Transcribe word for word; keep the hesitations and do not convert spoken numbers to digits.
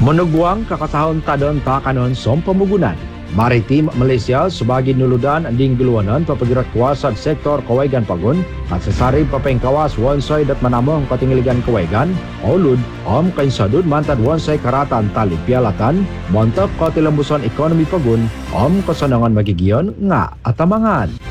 Menugwang kakasahon tadon takanon som pemugunan. Maritim Malaysia sebagai nuludan anding geluanan papagirat kuasa sektor Kawegan Pagun at sasari papengkawas wonsai dat manamong katinggaligan Kawegan olud om kainsadud mantad wonsai karatan tali pialatan montok katilambusan ekonomi Pagun om kasanangan magigion nga atamangan.